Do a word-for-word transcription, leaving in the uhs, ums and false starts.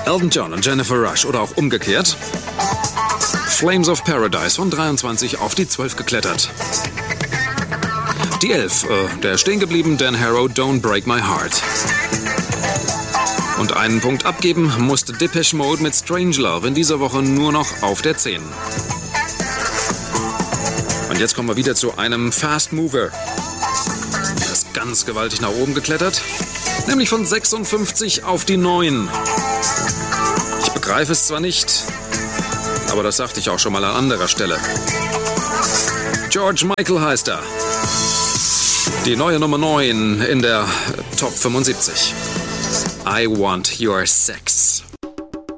Elton John und Jennifer Rush oder auch umgekehrt. Flames of Paradise von dreiundzwanzig auf die zwölf geklettert. Die elf, äh, der stehen geblieben, Dan Harrow, Don't Break My Heart. Und einen Punkt abgeben musste Depeche Mode mit Strange Love in dieser Woche nur noch auf der zehn. Und jetzt kommen wir wieder zu einem Fast Mover. Er ist ganz gewaltig nach oben geklettert, nämlich von sechsundfünfzig auf die neun. Ich begreife es zwar nicht, aber das sagte ich auch schon mal an anderer Stelle. George Michael heißt er. Die neue Nummer neun in der Top fünfundsiebzig. I Want Your Sex.